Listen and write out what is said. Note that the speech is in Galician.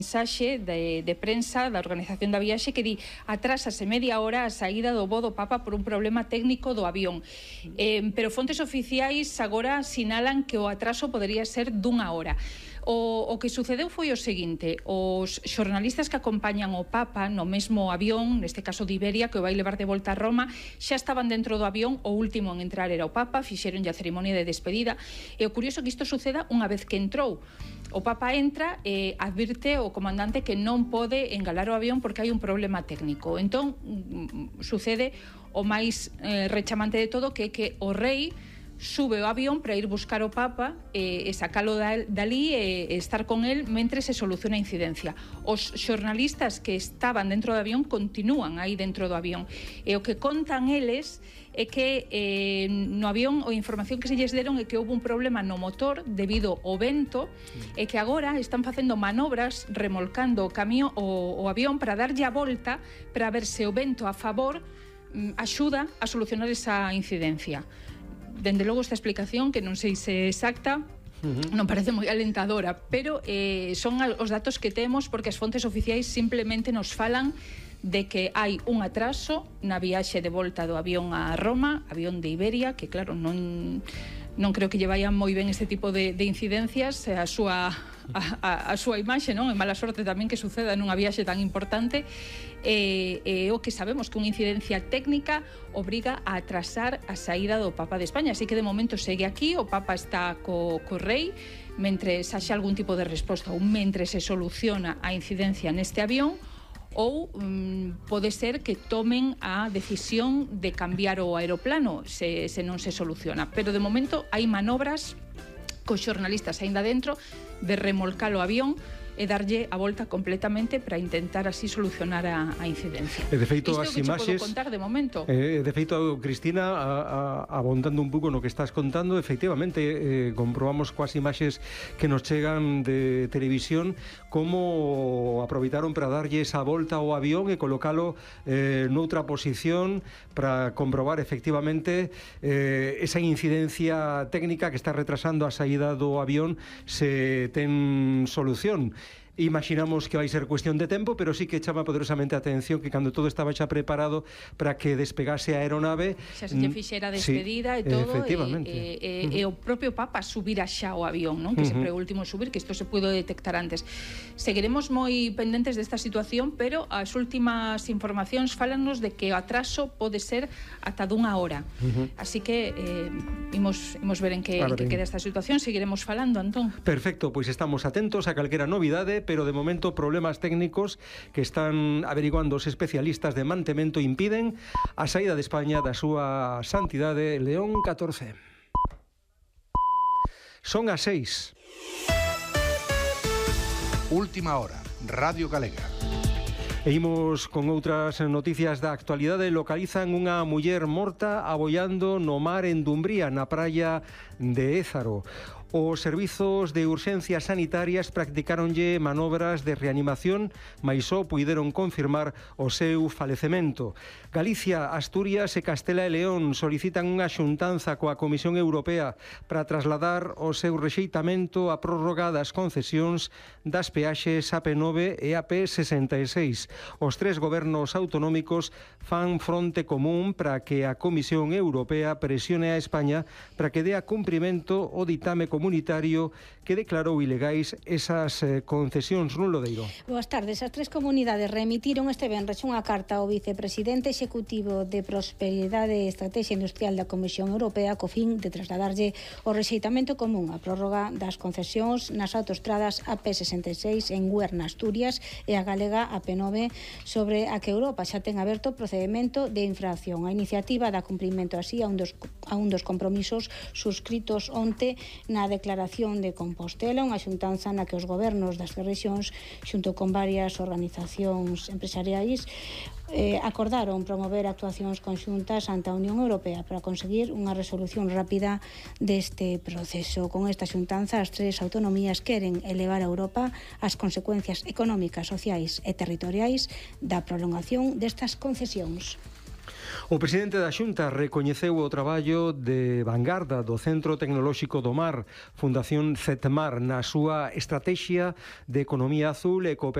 mensaxe de prensa da organización da viaxe que di atrásase media hora a saída do voo do Papa por un problema técnico do avión. Pero fontes oficiais agora sinalan que o atraso podería ser dunha hora. O que sucedeu foi o seguinte: os xornalistas que acompañan o Papa no mesmo avión, neste caso de Iberia, que o vai levar de volta a Roma, xa estaban dentro do avión. O último en entrar era o Papa, fixeron a ceremonia de despedida, e o curioso é que isto suceda unha vez que entrou. O Papa entra e advirte ao comandante que non pode engalar o avión porque hai un problema técnico. Entón, sucede o máis rechamante de todo, que é que o rei sube o avión para ir buscar o Papa e sacalo dali e estar con el mentre se soluciona a incidencia. Os xornalistas que estaban dentro do avión continúan aí dentro do avión, e o que contan eles é que no avión a información que se lles deron é que houve un problema no motor debido ao vento, e que agora están facendo manobras remolcando o avión para darlle a volta para ver se o vento a favor axuda a solucionar esa incidencia. Dende logo esta explicación, que non sei se é exacta, non parece moi alentadora, pero son os datos que temos, porque as fontes oficiais simplemente nos falan de que hai un atraso na viaxe de volta do avión a Roma, avión de Iberia, que claro, non creo que lle vayan moi ben este tipo de incidencias a súa imaxe, non? É mala sorte tamén que suceda nunha viaxe tan importante. O que sabemos que unha incidencia técnica obriga a atrasar a saída do Papa de España, así que de momento segue aquí, o Papa está co rei, mentre haxa algún tipo de resposta ou mentre se soluciona a incidencia neste avión, ou pode ser que tomen a decisión de cambiar o aeroplano se non se soluciona, pero de momento hai manobras cos xornalistas aínda dentro de remolcar o avión e darlle a volta completamente para intentar así solucionar a incidencia. De feito, isto é o que imaxes, podo contar de momento. De feito, Cristina, abondando un pouco no que estás contando, efectivamente, comprobamos coas imaxes que nos chegan de televisión como aproveitaron para darlle esa volta ao avión e colocalo noutra posición para comprobar efectivamente esa incidencia técnica que está retrasando a saída do avión se ten solución. Imaginamos que vai ser cuestión de tempo, pero sí que chama poderosamente a atención que cando todo estaba xa preparado para que despegase a aeronave, xa se lle fixera a despedida e todo, e o propio Papa subira xa o avión, non? Que sempre é o último subir, que isto se pudo detectar antes. Seguiremos moi pendentes desta situación, pero as últimas informacións fálanos de que o atraso pode ser ata dunha hora. Así que imos ver en que queda esta situación. Seguiremos falando, Antón. Perfecto, pois estamos atentos a calquera novidade, pero de momento problemas técnicos que están averiguando os especialistas de mantemento impiden a saída de España da súa santidade León XIV. Son as 6. Última hora, Radio Galega. E imos con outras noticias da actualidade. Localizan unha muller morta aboiando no mar en Dumbría, na praia de Ézaro. Os servizos de urxencias sanitarias practicáronlle manobras de reanimación, mais só puideron confirmar o seu falecemento. Galicia, Asturias e Castela e León solicitan unha xuntanza coa Comisión Europea para trasladar o seu rexeitamento a prórroga das concesións das peaxes AP9 e AP66. Os tres gobernos autonómicos fan fronte común para que a Comisión Europea presione a España para que dea cumprimento o ditame comunitario que declarou ilegais esas concesións no Lodeiro. Boas tardes. As tres comunidades remitiron este venres unha carta ao vicepresidente executivo de Prosperidade e Estrategia Industrial da Comisión Europea co fin de trasladarlle o rexeitamento común a prórroga das concesións nas autoestradas AP66 en Huerna, Asturias, e a galega AP9, sobre a que Europa xa ten aberto procedimento de infracción. A iniciativa dá cumprimento así a un dos compromisos suscritos onte na declaración de Compostela, unha xuntanza na que os gobernos das rexións, xunto con varias organizacións empresariais, acordaron promover actuacións conxuntas ante a Unión Europea para conseguir unha resolución rápida deste proceso. Con esta xuntanza, as tres autonomías queren elevar a Europa as consecuencias económicas, sociais e territoriais da prolongación destas concesións. O presidente da Xunta recoñeceu o traballo de vanguarda do Centro Tecnolóxico do Mar, Fundación CETMAR, na súa estrategia de economía azul e cooperación